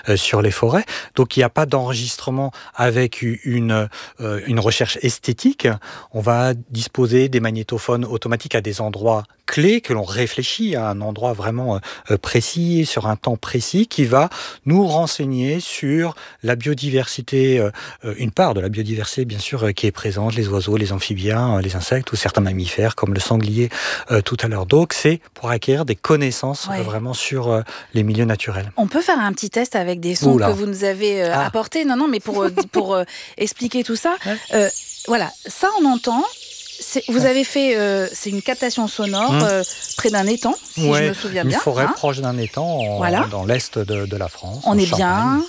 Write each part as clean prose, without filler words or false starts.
sur les forêts. Donc il n'y a pas d'enregistrement avec une recherche esthétique. On va disposer des magnétophones automatiques à des endroits clés que l'on réfléchit à un endroit vraiment précis, sur un temps précis, qui va nous renseigner sur la biodiversité, une part de la biodiversité bien sûr qui est présente, les oiseaux, les amphibiens, les insectes ou certains mammifères comme le sanglier tout à l'heure. Donc c'est pour acquérir des connaissances vraiment sur les milieux naturels. On peut faire un petit test avec des sons que vous nous avez apportés. Non, mais pour expliquer tout ça, voilà, ça on entend. Vous avez fait, c'est une captation sonore près d'un étang, si je me souviens bien. Une forêt proche d'un étang dans l'est de la France. On est bien,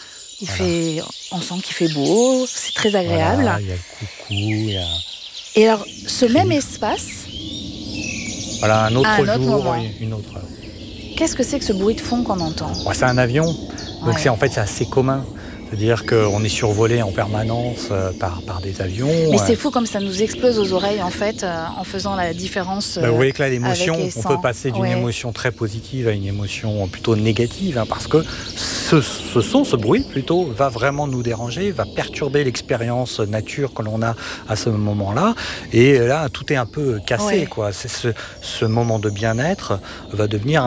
on sent qu'il fait beau, c'est très agréable. Voilà, il y a le coucou, il y a... Et alors, ce même espace... Voilà, un autre jour, moment. Une autre heure. Qu'est-ce que c'est que ce bruit de fond qu'on entend ? C'est un avion, donc c'est assez commun. C'est-à-dire qu'on est survolé en permanence par des avions. Mais c'est fou comme ça nous explose aux oreilles en fait, en faisant la différence. Vous voyez que là, l'émotion, on peut passer d'une Ouais. émotion très positive à une émotion plutôt négative, hein, parce que ce bruit plutôt, va vraiment nous déranger, va perturber l'expérience nature que l'on a à ce moment-là. Et là, tout est un peu cassé, Ouais. quoi. C'est ce moment de bien-être va devenir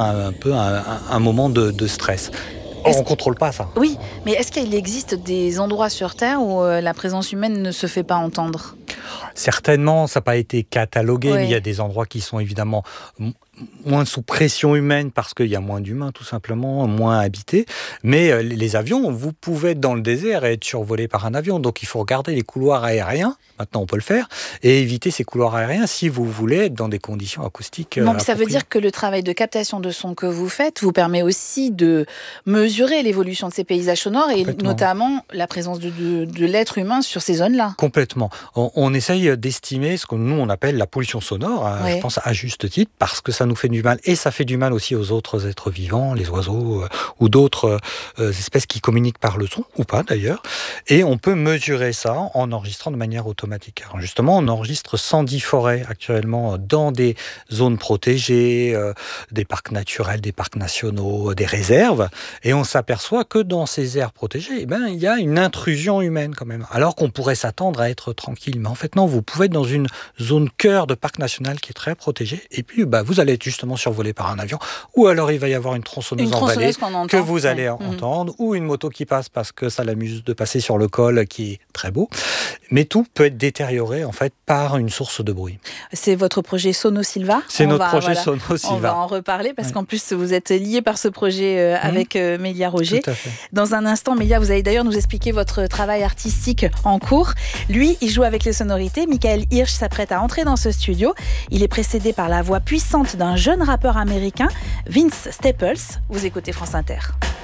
un moment de stress. On ne contrôle pas ça. Oui, mais est-ce qu'il existe des endroits sur Terre où la présence humaine ne se fait pas entendre ? Certainement, ça n'a pas été catalogué, Ouais. mais il y a des endroits qui sont évidemment moins sous pression humaine parce qu'il y a moins d'humains tout simplement, moins habités. Mais les avions, vous pouvez être dans le désert et être survolé par un avion. Donc il faut regarder les couloirs aériens, maintenant on peut le faire, et éviter ces couloirs aériens si vous voulez être dans des conditions acoustiques Donc ça veut dire que le travail de captation de son que vous faites vous permet aussi de mesurer l'évolution de ces paysages sonores et notamment la présence de l'être humain sur ces zones-là. Complètement. On essaye d'estimer ce que nous on appelle la pollution sonore, je pense à juste titre, parce que ça nous fait du mal et ça fait du mal aussi aux autres êtres vivants, les oiseaux ou d'autres espèces qui communiquent par le son, ou pas d'ailleurs. Et on peut mesurer ça en enregistrant de manière automatique. Alors justement, on enregistre 110 forêts actuellement dans des zones protégées, des parcs naturels, des parcs nationaux, des réserves, et on s'aperçoit que dans ces aires protégées, il y a une intrusion humaine quand même, alors qu'on pourrait s'attendre à être tranquille. Mais en fait non, vous pouvez être dans une zone cœur de parc national qui est très protégée, et puis vous allez être justement survolé par un avion, ou alors il va y avoir une tronçonneuse en vallée que vous allez entendre, ou une moto qui passe parce que ça l'amuse de passer sur le col qui est très beau. Mais tout peut être détérioré en fait par une source de bruit. C'est votre projet Sonosilva ? C'est notre projet Sonosilva. On va en reparler parce qu'en plus vous êtes lié par ce projet avec Mélia Roger. Tout à fait. Dans un instant, Mélia, vous allez d'ailleurs nous expliquer votre travail artistique en cours. Lui, il joue avec les sonorités. Michael Hirsch s'apprête à entrer dans ce studio. Il est précédé par la voix puissante d'un jeune rappeur américain, Vince Staples. Vous écoutez France Inter.